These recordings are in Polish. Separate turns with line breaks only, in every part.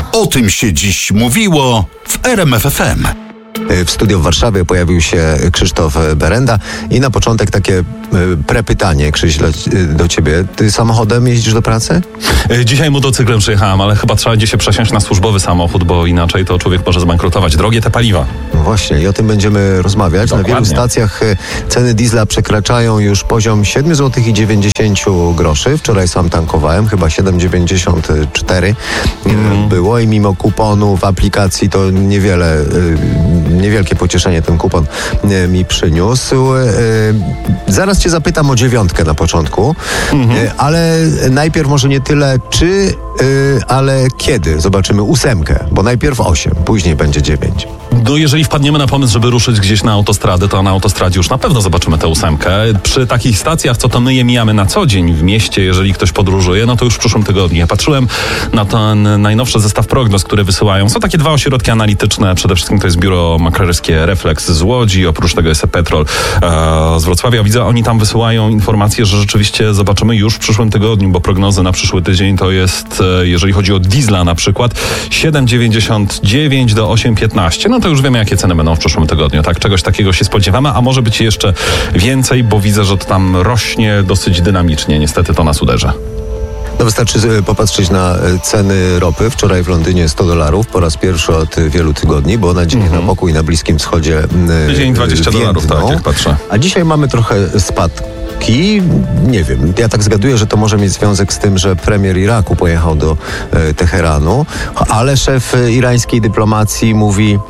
O tym się dziś mówiło w RMF FM.
W studiu w Warszawie pojawił się Krzysztof Berenda i na początek takie prepytanie, Krzyś, do ciebie. Ty samochodem jeździsz do pracy?
Dzisiaj motocyklem przyjechałem, ale chyba trzeba gdzieś się przesiąść na służbowy samochód, bo inaczej to człowiek może zbankrutować. Drogie te paliwa.
No właśnie i o tym będziemy rozmawiać.
Dokładnie.
Na wielu stacjach ceny diesla przekraczają już poziom 7,90 zł. Wczoraj sam tankowałem, chyba 7,94 było i mimo kuponu w aplikacji to niewielkie pocieszenie ten kupon mi przyniósł. Zaraz cię zapytam o 9 na początku, ale najpierw może nie tyle czy, ale kiedy zobaczymy 8, bo najpierw 8, później będzie 9.
No jeżeli wpadniemy na pomysł, żeby ruszyć gdzieś na autostradę, to na autostradzie już na pewno zobaczymy tę 8. Przy takich stacjach, co to my je mijamy na co dzień w mieście, jeżeli ktoś podróżuje, no to już w przyszłym tygodniu. Ja patrzyłem na ten najnowszy zestaw prognoz, które wysyłają. Są takie 2 ośrodki analityczne. Przede wszystkim to jest biuro maklerskie Reflex z Łodzi, oprócz tego jest Petrol z Wrocławia. Widzę, oni tam wysyłają informacje, że rzeczywiście zobaczymy już w przyszłym tygodniu, bo prognozy na przyszły tydzień to jest, jeżeli chodzi o diesla na przykład, 7,99 do 8,15. No to już wiemy, jakie ceny będą w przyszłym tygodniu. Tak, czegoś takiego się spodziewamy, a może być jeszcze więcej, bo widzę, że to tam rośnie dosyć dynamicznie. Niestety to nas uderzy.
No wystarczy popatrzeć na ceny ropy. Wczoraj w Londynie $100 po raz pierwszy od wielu tygodni, bo nadzieję na pokój na Bliskim Wschodzie
Tydzień $20, tak, jak patrzę.
A dzisiaj mamy trochę spadki. Nie wiem, ja tak zgaduję, że to może mieć związek z tym, że premier Iraku pojechał do Teheranu, ale szef irańskiej dyplomacji mówi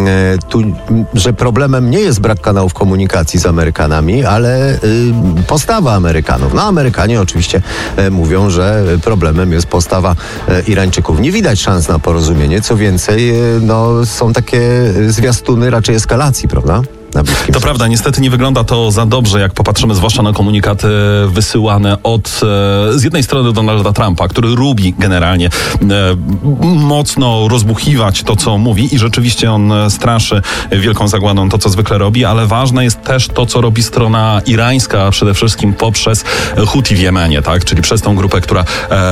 że problemem nie jest brak kanałów komunikacji z Amerykanami, ale postawa Amerykanów. No Amerykanie oczywiście mówią, że problemem jest postawa Irańczyków. Nie widać szans na porozumienie, co więcej, no są takie zwiastuny raczej eskalacji, prawda?
To prawda, niestety nie wygląda to za dobrze, jak popatrzymy zwłaszcza na komunikaty wysyłane od z jednej strony Donalda Trumpa, który lubi generalnie mocno rozbuchiwać to, co mówi i rzeczywiście on straszy wielką zagładą to, co zwykle robi, ale ważne jest też to, co robi strona irańska, przede wszystkim poprzez Huti w Jemenie, tak? Czyli przez tą grupę, która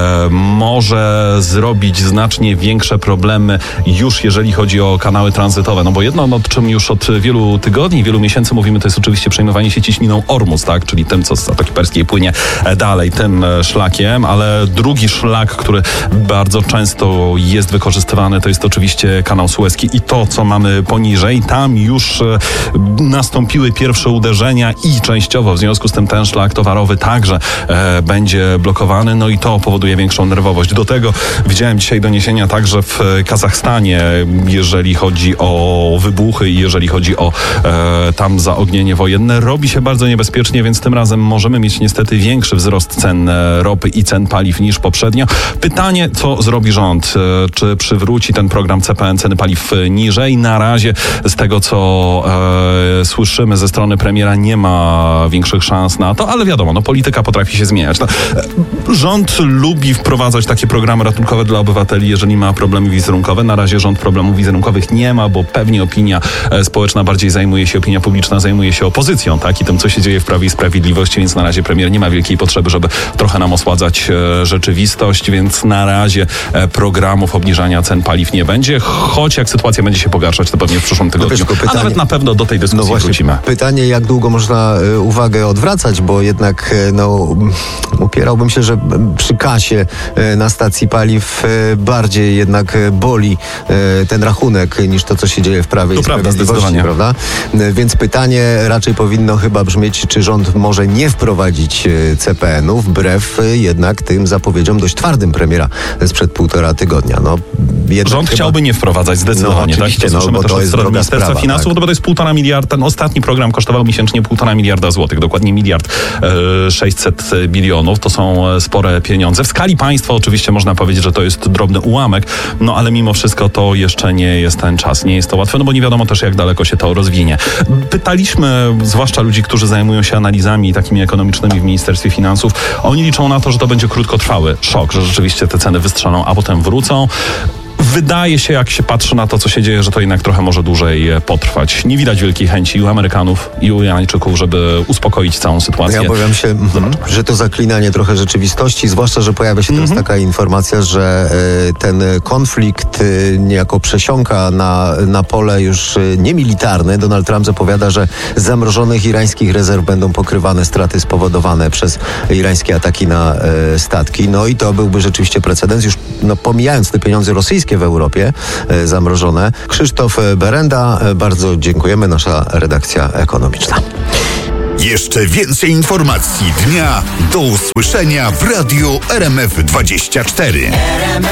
może zrobić znacznie większe problemy już jeżeli chodzi o kanały tranzytowe, no bo jedno, nad czym już od wielu tygodni, wielu miesięcy mówimy, to jest oczywiście przejmowanie się ciśniną Ormus, tak? Czyli tym, co z Zatoki Perskiej płynie dalej, tym szlakiem, ale drugi szlak, który bardzo często jest wykorzystywany, to jest oczywiście kanał Suezki i to, co mamy poniżej, tam już nastąpiły pierwsze uderzenia i częściowo w związku z tym ten szlak towarowy także będzie blokowany, no i to powoduje większą nerwowość. Do tego widziałem dzisiaj doniesienia także w Kazachstanie, jeżeli chodzi o wybuchy i jeżeli chodzi o tam zaognienie wojenne. Robi się bardzo niebezpiecznie, więc tym razem możemy mieć niestety większy wzrost cen ropy i cen paliw niż poprzednio. Pytanie, co zrobi rząd? Czy przywróci ten program CPN ceny paliw niżej? Na razie z tego, co słyszymy ze strony premiera, nie ma większych szans na to, ale wiadomo, no polityka potrafi się zmieniać. No, rząd lubi wprowadzać takie programy ratunkowe dla obywateli, jeżeli ma problemy wizerunkowe. Na razie rząd problemów wizerunkowych nie ma, bo pewnie opinia społeczna bardziej zajmuje się, opinia publiczna zajmuje się opozycją, tak? I tym, co się dzieje w Prawie i Sprawiedliwości, więc na razie premier nie ma wielkiej potrzeby, żeby trochę nam osładzać rzeczywistość, więc na razie programów obniżania cen paliw nie będzie, choć jak sytuacja będzie się pogarszać, to pewnie w przyszłym tygodniu, a nawet na pewno do tej dyskusji wrócimy.
Pytanie, jak długo można uwagę odwracać, bo jednak upierałbym się, że przy kasie na stacji paliw bardziej jednak boli ten rachunek niż to, co się dzieje w Prawie i Sprawiedliwości, prawda? Więc pytanie raczej powinno chyba brzmieć, czy rząd może nie wprowadzić CPN-u wbrew jednak tym zapowiedziom dość twardym premiera sprzed 1,5 tygodnia. No,
rząd chciałby nie wprowadzać zdecydowanie, tak? To słyszymy też od strony Ministerstwa Finansów, tak? Bo to jest 1,5 miliarda, ten ostatni program kosztował miesięcznie 1,5 miliarda złotych, dokładnie 1,6 bilionów, to są spore pieniądze. W skali państwa oczywiście można powiedzieć, że to jest drobny ułamek, no ale mimo wszystko to jeszcze nie jest ten czas, nie jest to łatwe, no bo nie wiadomo też, jak daleko się to rozwinie. Pytaliśmy zwłaszcza ludzi, którzy zajmują się analizami takimi ekonomicznymi w Ministerstwie Finansów. Oni liczą na to, że to będzie krótkotrwały szok, że rzeczywiście te ceny wystrzelą, a potem wrócą. wydaje się, jak się patrzy na to, co się dzieje, że to jednak trochę może dłużej potrwać. Nie widać wielkiej chęci u Amerykanów i u Irańczyków, żeby uspokoić całą sytuację.
Ja obawiam się, że to zaklinanie trochę rzeczywistości, zwłaszcza, że pojawia się teraz taka informacja, że ten konflikt niejako przesiąka na pole już niemilitarne. Donald Trump zapowiada, że z zamrożonych irańskich rezerw będą pokrywane straty spowodowane przez irańskie ataki na statki. No i to byłby rzeczywiście precedens, już pomijając te pieniądze rosyjskie w Europie zamrożone. Krzysztof Berenda, bardzo dziękujemy, nasza redakcja ekonomiczna.
Jeszcze więcej informacji dnia do usłyszenia w Radiu RMF24.